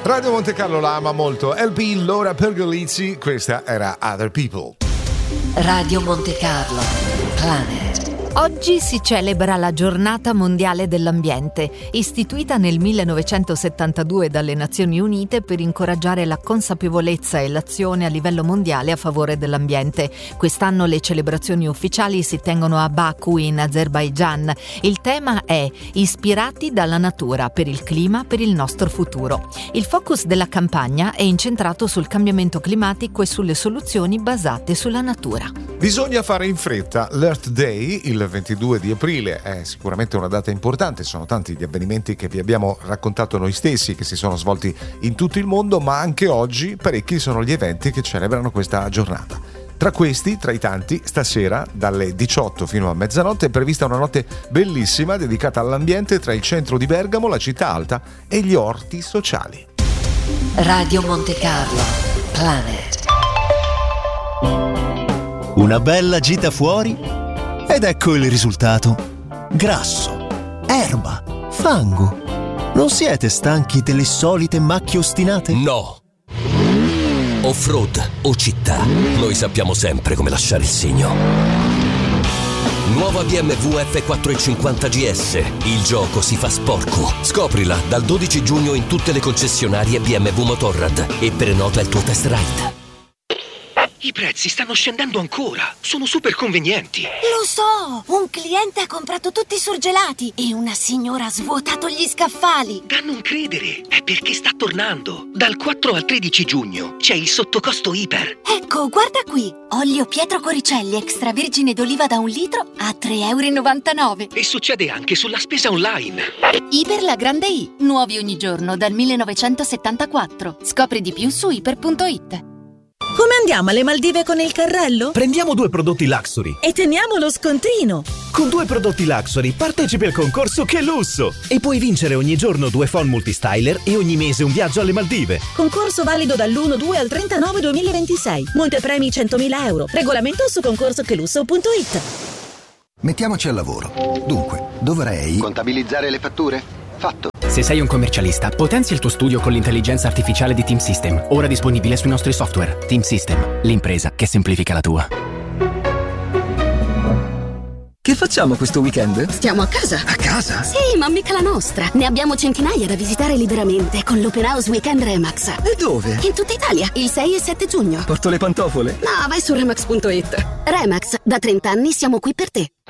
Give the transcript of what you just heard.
Radio Monte Carlo la ama molto. LP Laura Pergolizzi, questa era Other People. Radio Monte Carlo, Planet. Oggi si celebra la Giornata Mondiale dell'Ambiente, istituita nel 1972 dalle Nazioni Unite per incoraggiare la consapevolezza e l'azione a livello mondiale a favore dell'ambiente. Quest'anno le celebrazioni ufficiali si tengono a Baku in Azerbaigian. Il tema è Ispirati dalla natura per il clima, per il nostro futuro. Il focus della campagna è incentrato sul cambiamento climatico e sulle soluzioni basate sulla natura. Bisogna fare in fretta. L'Earth Day, il 22 di aprile, è sicuramente una data importante. Sono tanti gli avvenimenti che vi abbiamo raccontato noi stessi, che si sono svolti in tutto il mondo, ma anche oggi parecchi sono gli eventi che celebrano questa giornata. Tra questi, tra i tanti, stasera dalle 18 fino a mezzanotte è prevista una notte bellissima dedicata all'ambiente tra il centro di Bergamo, la città alta e gli orti sociali. Radio Monte Carlo, Planet. Una bella gita fuori ed ecco il risultato. Grasso, erba, fango. Non siete stanchi delle solite macchie ostinate? No. Off-road o città, noi sappiamo sempre come lasciare il segno. Nuova BMW F450 GS. Il gioco si fa sporco. Scoprila dal 12 giugno in tutte le concessionarie BMW Motorrad e prenota il tuo test ride. I prezzi stanno scendendo ancora. Sono super convenienti. Lo so! Un cliente ha comprato tutti i surgelati e una signora ha svuotato gli scaffali. Da non credere, è perché sta tornando. Dal 4 al 13 giugno c'è il sottocosto Iper. Ecco, guarda qui. Olio Pietro Coricelli extravergine d'oliva da 1 litro a 3,99 €. E succede anche sulla spesa online. Iper la grande I. Nuovi ogni giorno dal 1974. Scopri di più su iper.it. Come andiamo alle Maldive con il carrello? Prendiamo 2 prodotti Luxury E teniamo lo scontrino. Con 2 prodotti Luxury partecipi al concorso Che Lusso e puoi vincere ogni giorno 2 phon multistyler e ogni mese un viaggio alle Maldive. Concorso valido dall'1/2 al 39/2026. Montepremi 100.000 €. Regolamento su concorsochelusso.it. Mettiamoci al lavoro. Dunque, dovrei contabilizzare le fatture? Fatto. Se sei un commercialista, potenzia il tuo studio con l'intelligenza artificiale di Team System, ora disponibile sui nostri software. Team System, l'impresa che semplifica la tua. Che facciamo questo weekend? Stiamo a casa. A casa? Sì, ma mica la nostra. Ne abbiamo centinaia da visitare liberamente con l'Open House Weekend Remax. E dove? In tutta Italia, il 6 e 7 giugno. Porto le pantofole? No, vai su Remax.it. Remax, da 30 anni siamo qui per te.